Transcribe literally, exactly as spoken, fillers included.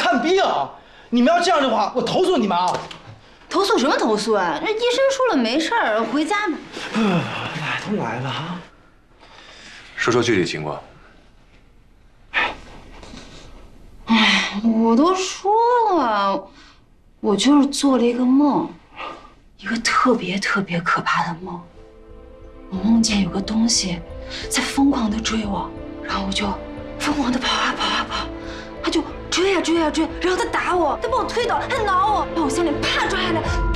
看病。你们要这样的话，我投诉你们啊！ 投诉什么投诉啊？这医生说了没事儿，回家吧。 来都来了啊！ 说说具体情况。 哎，我都说了，我就是做了一个梦，一个特别特别可怕的梦。我梦见有个东西在疯狂的追我，然后我就疯狂的跑啊跑啊跑，他就追啊追啊追，然后他打我，他把我推倒，还挠我，把我项链啪抓下来。